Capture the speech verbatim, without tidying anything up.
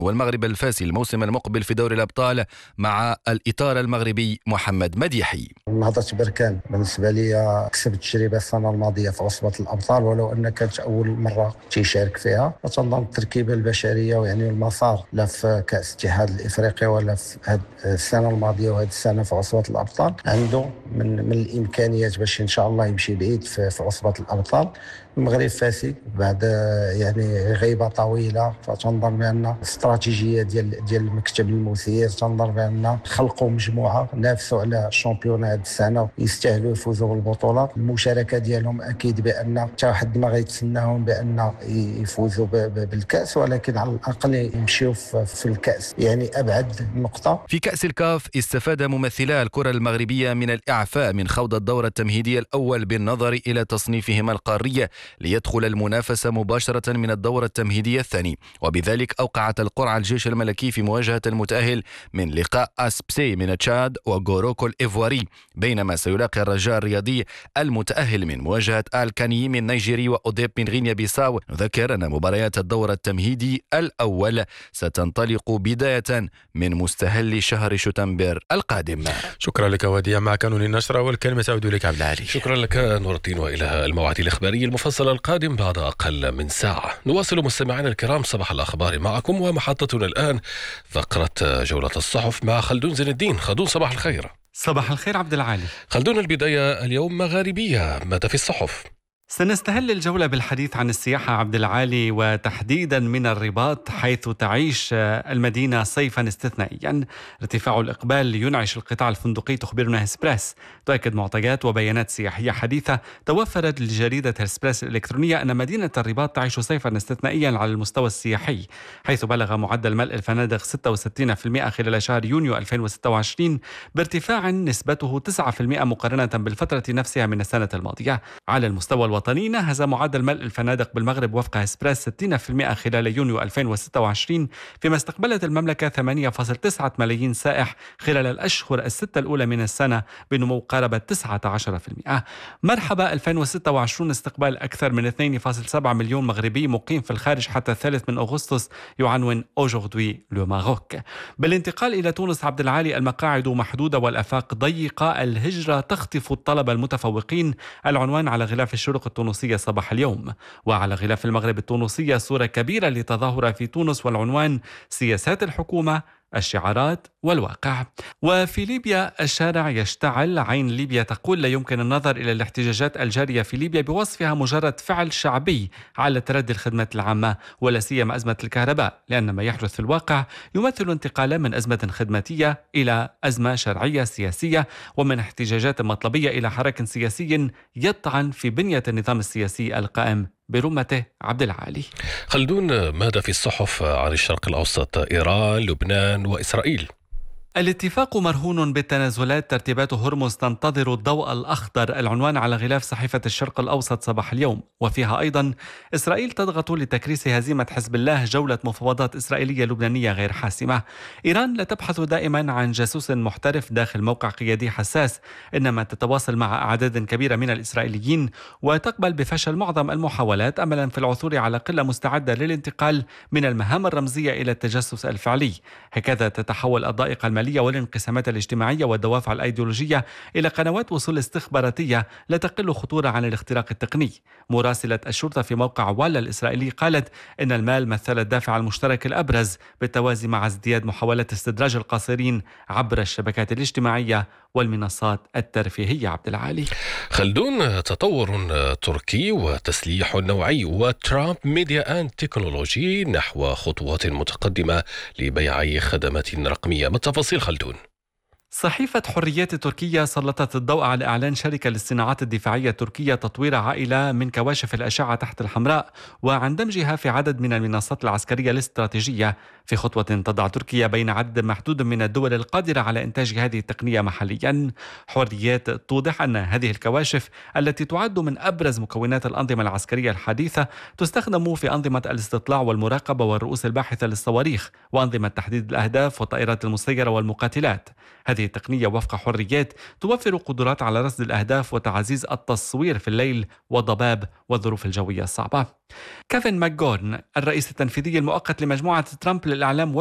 والمغرب الفاسي الموسم المقبل في دوري الأبطال مع الإطار المغربي محمد مديحي. نهضة بركان بالنسبة لي كسب التجربة السنة الماضية في عصبة الأبطال، ولو أن كانت أول مرة تيشارك فيها. وتنظم التركيبة البشرية ويعني المسار لا في كأس الاتحاد الإفريقي ولا في هذه السنة الماضية وهذه السنة في عصبة الأبطال عنده من من الإمكانيات باش إن شاء الله يمشي بعيد في, في عصبة الأبطال. المغرب فاسي بعد يعني غيبة طويلة، فتنظر بأن الاستراتيجية ديال ديال المكتب المثير تنظر بأن خلقوا مجموعة نافسوا على الشامبيون هذه السنة ويستاهلوا يفوزوا بالبطولات. المشاركة ديالهم أكيد بأن حتى واحد ما غيتسناهم بأن يفوزوا بالكأس، ولكن على الأقل يمشيوا في الكأس يعني أبعد نقطة. في كأس الكاف استفاد ممثلا الكرة المغربية من الإعفاء من خوض الدورة التمهيدية الأول بالنظر إلى تصنيفهما القارية ليدخل المنافسة مباشرة من الدورة التمهيدية الثاني، وبذلك أوقعت القرعة الجيش الملكي في مواجهة المتأهل من لقاء أسبسي من تشاد وغوروكو الإيفواري، بينما سيلاقي الرجاء الرياضي المتأهل من مواجهة الكاني من نيجيري وأوديب من غينيا بيساو. نذكر أن مباريات الدورة التمهيدي الأول ستنطلق بداية من مستهل شهر شتنبر القادم. شكرا لك وديع مع قانون النشرة، والكلمة تعود لك عبد العالي. شكرا لك نور الدين، وإلى الموعد الإخباري المفصل القادم بعد أقل من ساعة. نواصل مستمعينا الكرام صباح الأخبار معكم، ومحطتنا الآن فقرة جولة الصحف مع خلدون زين الدين. خلدون صباح الخير. صباح الخير عبد العالي. خلدون، البداية اليوم مغاربية، ماذا في الصحف؟ سنستهل الجولة بالحديث عن السياحة عبد العالي، وتحديدا من الرباط حيث تعيش المدينة صيفا استثنائيا. ارتفاع الإقبال ينعش القطاع الفندقي تخبرنا هسبريس. تؤكد معطيات وبيانات سياحية حديثة توفرت لجريدة هسبريس الإلكترونية أن مدينة الرباط تعيش صيفا استثنائيا على المستوى السياحي، حيث بلغ معدل ملء الفنادق ستة وستين بالمئة خلال شهر يونيو ألفين وستة وعشرين، بارتفاع نسبته تسعة بالمئة مقارنة بالفترة نفسها من السنة الماضية. على المستوى الوطني نهز معدل ملء الفنادق بالمغرب وفق هسبريس ستين بالمئة خلال يونيو ألفين وستة وعشرين، فيما استقبلت المملكة ثمانية فاصلة تسعة ملايين سائح خلال الأشهر الستة الأولى من السنة، بنمو قارب تسعة عشر بالمئة. مرحبا ألفين وستة وعشرين استقبال أكثر من اثنين فاصلة سبعة مليون مغربي مقيم في الخارج حتى الثالث من أغسطس، يعنون أوجوردوي لو ماروك. بالانتقال إلى تونس عبد العالي، المقاعد محدودة والآفاق ضيقة، الهجرة تخطف الطلب المتفوقين، العنوان على غلاف الشروق التونسية صباح اليوم. وعلى غلاف المغرب التونسية صورة كبيرة لتظاهرة في تونس، والعنوان سياسات الحكومة، الشعارات والواقع. وفي ليبيا الشارع يشتعل، عين ليبيا تقول لا يمكن النظر إلى الاحتجاجات الجارية في ليبيا بوصفها مجرد فعل شعبي على تردي الخدمات العامة، ولا سيما أزمة الكهرباء، لأن ما يحدث في الواقع يمثل انتقالا من أزمة خدماتية إلى أزمة شرعية سياسية، ومن احتجاجات مطلبية إلى حراك سياسي يطعن في بنية النظام السياسي القائم برمته. عبد العالي. خلدون، ماذا في الصحف عن الشرق الأوسط، إيران، لبنان وإسرائيل؟ الاتفاق مرهون بالتنازلات، ترتيبات هرمز تنتظر الضوء الأخضر، العنوان على غلاف صحيفة الشرق الأوسط صباح اليوم. وفيها أيضا إسرائيل تضغط لتكريس هزيمة حزب الله، جولة مفاوضات إسرائيلية لبنانية غير حاسمة. إيران لا تبحث دائما عن جاسوس محترف داخل موقع قيادي حساس، إنما تتواصل مع أعداد كبيرة من الإسرائيليين، وتقبل بفشل معظم المحاولات أملا في العثور على قلة مستعدة للانتقال من المهام الرمزية إلى التجسس الفعلي. هكذا تتحول الضائقة المالية والانقسامات الاجتماعية والدوافع الأيديولوجية إلى قنوات وصول استخباراتية لا تقل خطورة عن الاختراق التقني. مراسلة الشرطة في موقع والا الإسرائيلي قالت إن المال مثل الدافع المشترك الأبرز، بالتوازي مع ازدياد محاولات استدراج القاصرين عبر الشبكات الاجتماعية والمنصات الترفيهية. عبد العالي. خلدون، تطور تركي وتسليح نوعي، وترامب ميديا أند تكنولوجي نحو خطوات متقدمة لبيع خدمات رقمية. ما التفاصيل خلدون؟ صحيفة حريات التركية سلطت الضوء على إعلان شركة للصناعات الدفاعية التركية تطوير عائلة من كواشف الأشعة تحت الحمراء، وعن دمجها في عدد من المنصات العسكرية الاستراتيجية، في خطوة تضع تركيا بين عدد محدود من الدول القادرة على إنتاج هذه التقنية محليا. حريات توضح أن هذه الكواشف التي تعد من أبرز مكونات الأنظمة العسكرية الحديثة تستخدم في أنظمة الاستطلاع والمراقبة والرؤوس الباحثة للصواريخ، وأنظمة تحديد الأهداف والطائرات المسيرة والمقاتلات. هذه هذه التقنية وفق حريات توفر قدرات على رصد الأهداف وتعزيز التصوير في الليل والضباب والظروف الجوية الصعبة. كيفن ماكغورن الرئيس التنفيذي المؤقت لمجموعة ترامب للإعلام